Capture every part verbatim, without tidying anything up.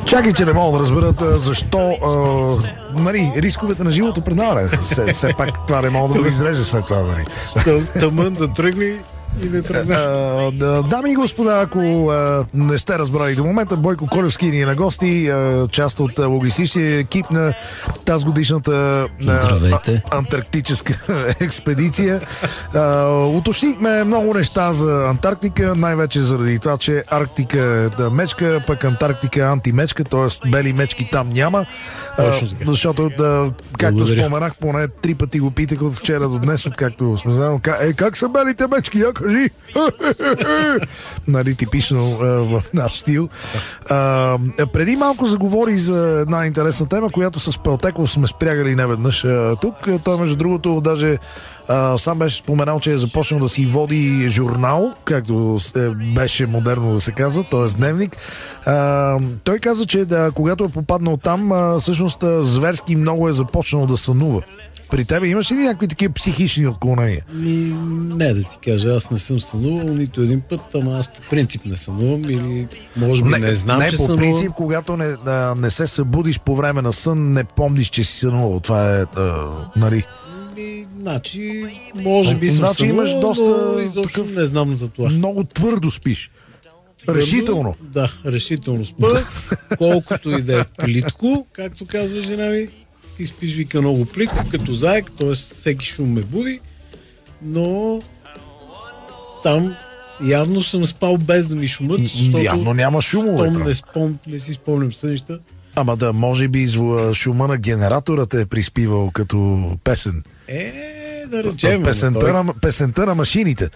Чакай, че не мога да разберат а, защо а, нали, рисковете на живото предаване. Все, все пак това не мога да го изреже след това. Нали. Тъмън да тръгне и не тръгне. Дами и господа, ако а, не сте разбрали до момента, Бойко Колевски ни е на гости, а, част от логистичния екип на тази годишната а, антарктическа експедиция. А, уточнихме много неща за Антарктика, най-вече заради това, че Арктика е мечка, пък Антарктика е антимечка, т.е. бели мечки там няма. А, защото, да, както Благодаря. споменах, поне три пъти го питах от вчера до днес, откакто сме знали, е, как са белите мечки, я кажи! Нали, типично а, в наш стил. А, преди малко заговори за една интересна тема, която с Пелтеков сме спрягали неведнъж а, тук. Той, между другото, даже а, сам беше споменал, че е започнал да си води журнал, както е, беше модерно да се казва, т.е. дневник. А, той каза, че да, когато е попаднал там, а, всъщност а, зверски много е започнал да сънува. При тебе имаш ли някакви такива психични отклонения? Ми, не да ти кажа, аз не съм сънувал нито един път, ама аз по принцип не сънувам или може би не, не знам, не, че по сънувам. принцип, когато не, да, не се събудиш по време на сън, не помниш, че си сънувал. Това е, а, нали... Ми, значи, може би съм значи сънувал, имаш доста но изобщо такъв... не знам за това. Много твърдо спиш. Твърдо, решително. Да, решително спа. Колкото и да е плитко, както казва жена ми, ти спиш вика много плитко, като заек, т.е. всеки шум ме буди, но там явно съм спал без да ми шумът, защото явно няма шумове. Не, спом, не си спомням сънища. Ама да, може би шума на генератора те е приспивал като песен. Е, да речем. Песента, той... на, песента на машините.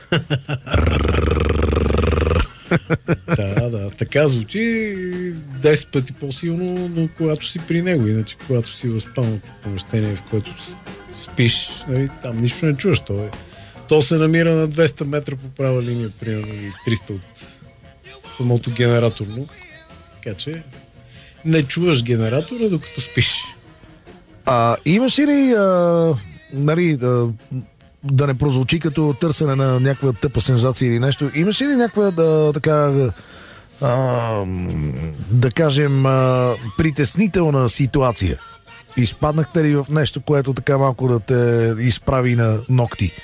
Да, да, така звучи десет пъти по-силно, но когато си при него, иначе когато си в спалното помещение, в което спиш, нали, там нищо не чуваш. То, е, то се намира на двеста метра по права линия, примерно и триста от самото генераторно. Така че не чуваш генератора, докато спиш. А имаш ли а, нали, да, да не прозвучи като търсене на някаква тъпа сензация или нещо, имаш ли някаква да, така а, да кажем а, притеснителна ситуация? Изпаднахте ли в нещо, което така малко да те изправи на ногти?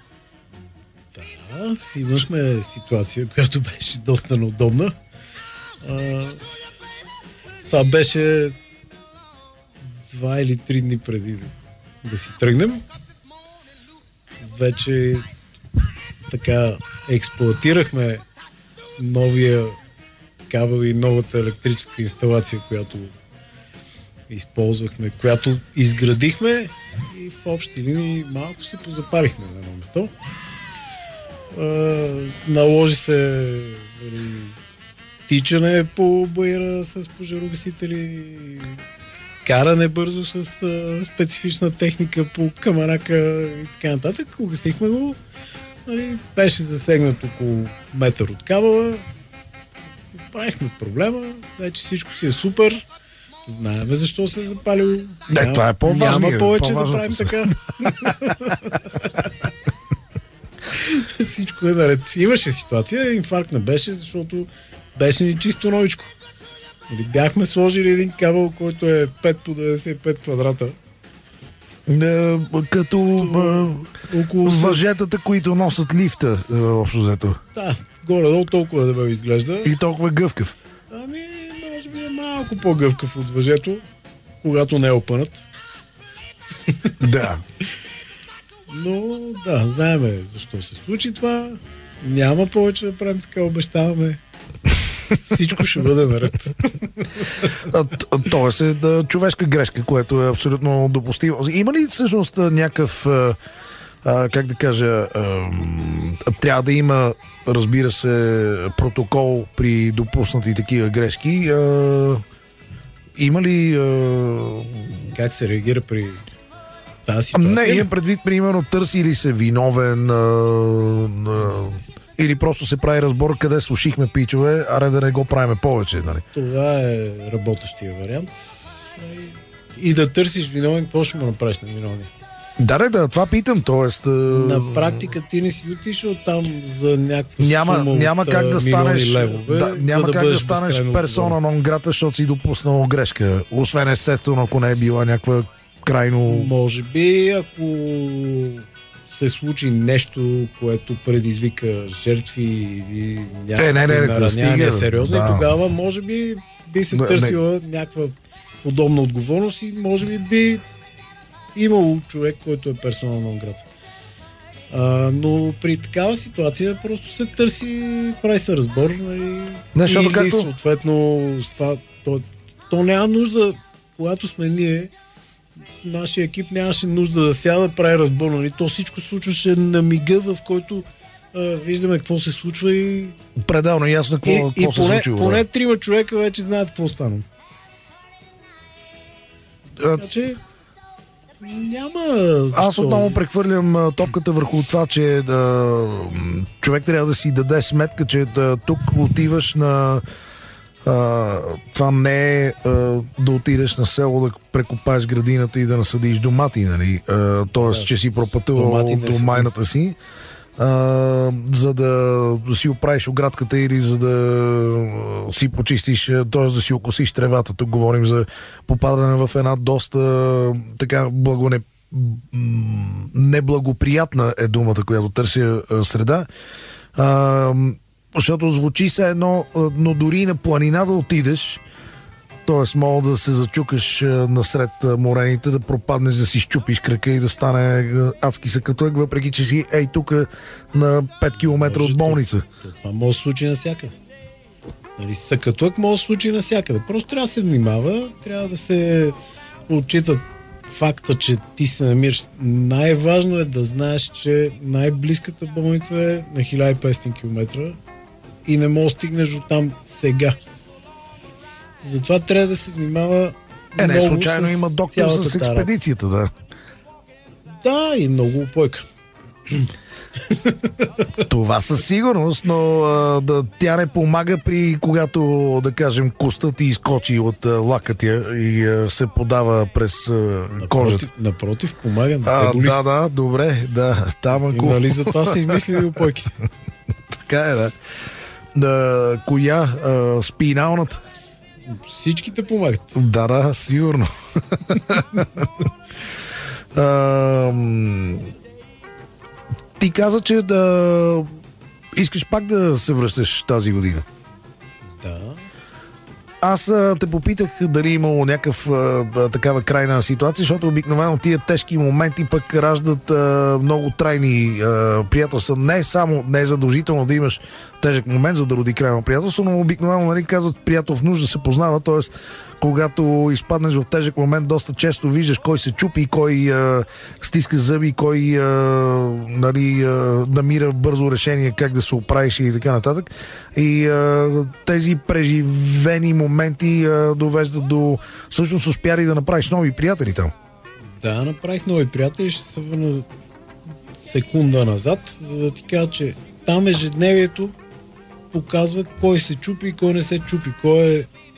Да, имахме ситуация, която беше доста неудобна. А, това беше два или три дни преди да, да си тръгнем. Вече така експлоатирахме новия кабел и новата електрическа инсталация, която използвахме, която изградихме и в общи линии малко се позапалихме на едно место. Uh, наложи се нали, тичане по баира с пожарогасители, каране бързо с uh, специфична техника по камарака и така нататък. Угасихме го. Нали, беше засегнат около метър от кабела. Правихме проблема. Вече всичко си е супер. Знаеме защо се е запалил. Не, няма, това е по-важно. Няма повече да правим така. Всичко е наред. Имаше ситуация, инфаркт не беше, защото беше ни чисто новичко. Бяхме сложили един кабел, който е пет по деветдесет и пет квадрата. Не, като а, около въжетата, които носят лифта, общо взето. Да, горе-долу толкова да ме изглежда. И толкова гъвкав. Ами, може би е малко по-гъвкав от въжето, когато не е опънат. Да. Но да, знаеме защо се случи това. Няма повече да правим така, обещаваме. Всичко ще бъде наред. Тоест е да, човешка грешка, което е абсолютно допустимо. Има ли всъщност някакъв, а, как да кажа, а, трябва да има, разбира се, протокол при допуснати такива грешки? А, има ли... А... Как се реагира при... тази ситуация? Не, имам предвид, примерно, търси ли се виновен а, а, или просто се прави разбор къде слушихме пичове, аре да не го правиме повече, нали? Това е работещия вариант. И да търсиш виновен, какво ще му направиш на виновни? Да, да, да, това питам, т.е. На практика ти не си отишъл там за някаква няма, сума няма от как да станеш, левове, да, няма да как да станеш персона нон грата, защото си допуснал грешка. Освен естествено, ако не е била някаква крайно... Може би, ако се случи нещо, което предизвика жертви или някакви е, не, не, не, нараняния сериозно, да. И тогава може би би се търсила не, не. някаква подобна отговорност и може би би имало човек, който е персона нон грата. А, но при такава ситуация просто се търси, прави се разбор, нали, не, или както... съответно това, то, то няма нужда, когато сме ние, нашия екип нямаше нужда да сяда, прави разбор, нали, то всичко случваше на мига, в който а, виждаме какво се случва и... Пределно ясно какво, и, какво и се поне, случило. Поне да. трима човека вече знаят какво стана. А... Значи, няма защо. Аз отново прехвърлям топката върху това, че да, човек трябва да си даде сметка, че да, тук отиваш на а, това не е а, да отидеш на село да прекопаеш градината и да насадиш домати, нали? А, тоест, да, че си пропътувал до майната си, а, за да си оправиш оградката или за да си почистиш, т.е. да си окосиш тревата. Тук говорим за попадане в една доста така благоне неблагоприятна е думата, която търся среда. А, защото звучи се едно, но дори и на планина да отидеш, т.е. мога да се зачукаш насред морените, да пропаднеш, да си щупиш крака и да стане адски съкатуек, въпреки че си ей тук на пет километра от болница. Това може да се случи навсякъде. Нали, съкатуек може да се случи навсякъде. Просто трябва да се внимава, трябва да се отчитат факта, че ти се намираш. Най-важно е да знаеш, че най-близката болница е на хиляда и петстотин километра и не можеш да стигнеш до там сега. Затова трябва да се внимава. Е, не, случайно има доктор с експедицията, да. Да, и много упойка. Това със сигурност, но а, да, тя не помага при когато, да кажем, костът ти изкочи от а, лакътя и а, се подава през а, кожата. Напротив, помага. А, да, да, добре, да. Там, ако... Нали за това са измислили упойките? Така е, да. да коя? А, спиналната? Всичките помагат. Да, да, сигурно. а, ти каза, че да искаш пак да се връщаш тази година. Да. Аз а, те попитах дали имало някакъв а, такава крайна ситуация, защото обикновено тия тежки моменти пък раждат а, много трайни а, приятелства. Не само, не е задължително да имаш тежък момент, за да роди крайно приятелство, но обикновено, нали, казват, приятел в нужда се познава, т.е. когато изпаднеш в тежък момент, доста често виждаш кой се чупи, кой а, стиска зъби, кой а, нали, а, намира бързо решение как да се оправиш и така нататък. И а, тези преживени моменти а, довеждат до... Всъщност успя ли да направиш нови приятели там? Да, направих нови приятели. Ще се върна секунда назад, за да ти кажа, че там ежедневието показва кой се чупи и кой не се чупи, кой е